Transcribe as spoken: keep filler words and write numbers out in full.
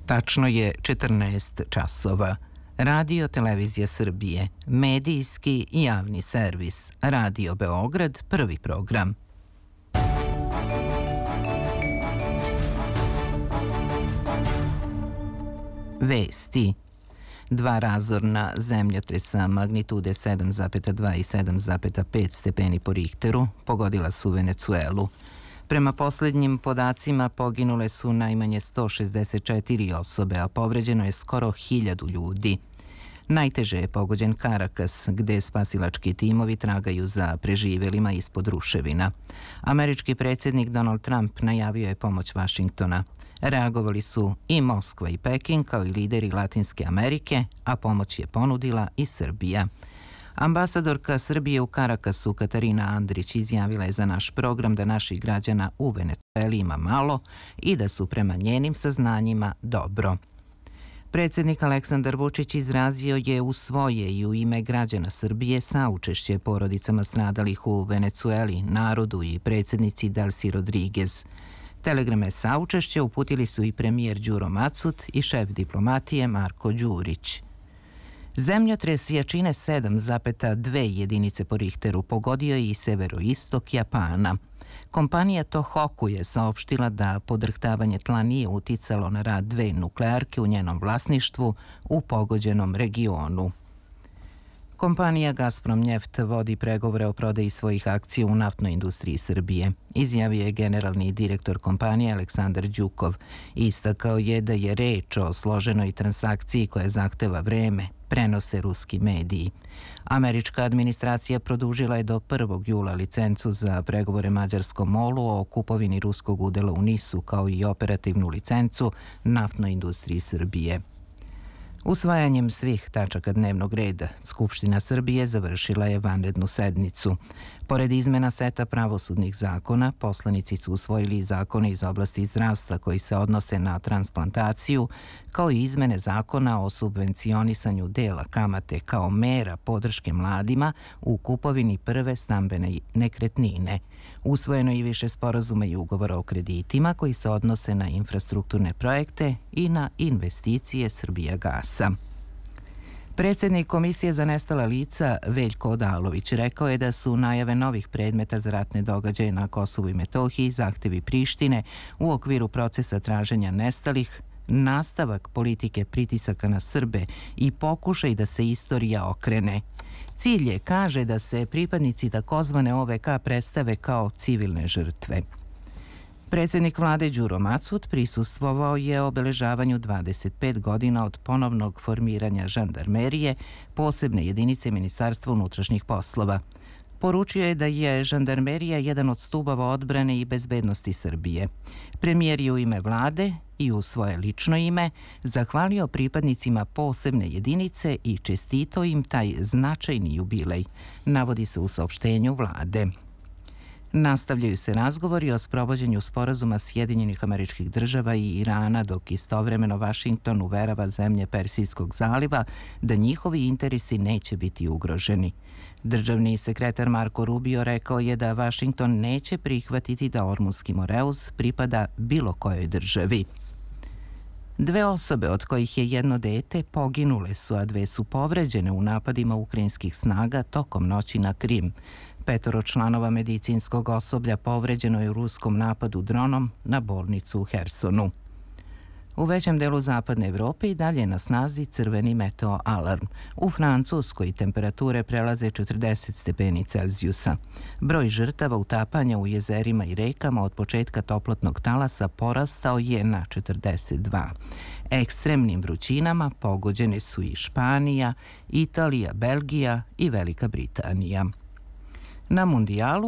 Tačno je četrnaest časova. Radio Televizija Srbije, medijski i javni servis, Radio Beograd, prvi program. Vesti. Dva razorna zemljotresa magnitude sedam zarez dva i sedam zarez pet stepeni po Richteru pogodila su Venecuelu. Prema posljednjim podacima poginule su najmanje sto šezdeset četiri osobe, a povređeno je skoro hiljadu ljudi. Najteže je pogođen Karakas, gde spasilački timovi tragaju za preživelima ispod ruševina. Američki predsjednik Donald Trump najavio je pomoć Vašingtona. Reagovali su i Moskva i Peking, kao i lideri Latinske Amerike, a pomoć je ponudila i Srbija. Ambasadorka Srbije u Karakasu Katarina Andrić izjavila je za naš program da naših građana u Venecueli ima malo i da su prema njenim saznanjima dobro. Predsjednik Aleksandar Vučić izrazio je u svoje i u ime građana Srbije saučešće porodicama stradalih u Venecueli, narodu i predsjednici Delsi Rodriguez. Telegrame saučešće uputili su i premijer Đuro Macut i šef diplomatije Marko Đurić. Zemljotres jačine sedam zarez dve jedinice po Richteru pogodio je i severoistok Japana. Kompanija Tohoku je saopštila da podrhtavanje tla nije uticalo na rad dve nuklearke u njenom vlasništvu u pogođenom regionu. Kompanija Gazprom Njeft vodi pregovore o prodaji svojih akcija u naftnoj industriji Srbije, izjavio je generalni direktor kompanije Aleksandar Đukov. Istakao je da je reč o složenoj transakciji koja zahteva vreme, prenose ruski mediji. Američka administracija produžila je do prvog jula licencu za pregovore mađarskom MOL-u o kupovini ruskog udela u NIS-u, kao i operativnu licencu naftnoj industriji Srbije. Usvajanjem svih tačaka dnevnog reda, Skupština Srbije završila je vanrednu sednicu. Pored izmena seta pravosudnih zakona, poslanici su usvojili zakone iz oblasti zdravstva koji se odnose na transplantaciju, kao i izmene zakona o subvencionisanju dela kamate kao mera podrške mladima u kupovini prve stambene nekretnine. Usvojeno je i više sporazuma i ugovora o kreditima koji se odnose na infrastrukturne projekte i na investicije Srbijagasa. Predsjednik Komisije za nestala lica Veljko Odalović rekao je da su najave novih predmeta za ratne događaje na Kosovu i Metohiji, zahtevi Prištine u okviru procesa traženja nestalih, nastavak politike pritisaka na Srbe i pokušaj da se istorija okrene. Cilj je, kaže, da se pripadnici takozvane O V K predstave kao civilne žrtve. Predsjednik vlade Đuro Macut prisustvovao je obeležavanju dvadeset pet godina od ponovnog formiranja žandarmerije, posebne jedinice Ministarstva unutrašnjih poslova. Poručio je da je žandarmerija jedan od stubova odbrane i bezbednosti Srbije. Premijer je u ime vlade i u svoje lično ime zahvalio pripadnicima posebne jedinice i čestitao im taj značajni jubilej, navodi se u saopštenju vlade. Nastavljaju se razgovori o sprovođenju sporazuma Sjedinjenih Američkih Država i Irana, dok istovremeno Vašington uverava zemlje Persijskog zaliva da njihovi interesi neće biti ugroženi. Državni sekretar Marko Rubio rekao je da Vašington neće prihvatiti da Ormunski Moreus pripada bilo kojoj državi. Dve osobe, od kojih je jedno dete, poginule su, a dve su povređene u napadima ukrajinskih snaga tokom noći na Krim. Petoro članova medicinskog osoblja povređeno je u ruskom napadu dronom na bolnicu u Hersonu. U većem delu zapadne Evrope i dalje je na snazi crveni meteo alarm. U Francuskoj temperature prelaze četrdeset stepeni Celzijusa. Broj žrtava utapanja u jezerima i rekama od početka toplotnog talasa porastao je na četrdeset dva. Ekstremnim vrućinama pogođene su i Španija, Italija, Belgija i Velika Britanija. Na mundijalu